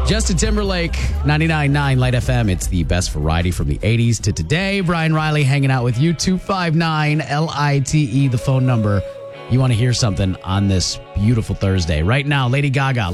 Justin Timberlake, 99.9 Light FM. It's the best variety from the 80s to today. Brian Riley hanging out with you. 259-LITE, the phone number. You want to hear something on this beautiful Thursday. Right now, Lady Gaga.